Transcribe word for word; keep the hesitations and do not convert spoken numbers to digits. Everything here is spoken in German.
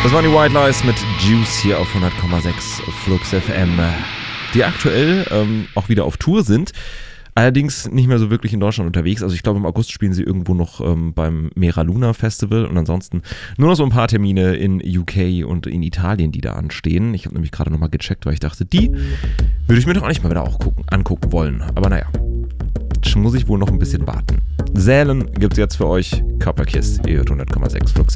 Das waren die White Lies mit Juice hier auf hundert Komma sechs Flux F M, die aktuell ähm, auch wieder auf Tour sind, allerdings nicht mehr so wirklich in Deutschland unterwegs. Also ich glaube, im August spielen sie irgendwo noch ähm, beim Mera Luna Festival und ansonsten nur noch so ein paar Termine in U K und in Italien, die da anstehen. Ich habe nämlich gerade nochmal gecheckt, weil ich dachte, die würde ich mir doch eigentlich mal wieder auch gucken, angucken wollen. Aber naja, muss ich wohl noch ein bisschen warten. Sälen gibt's jetzt für euch. Copper Kiss, ihr hört hundert Komma sechs Flux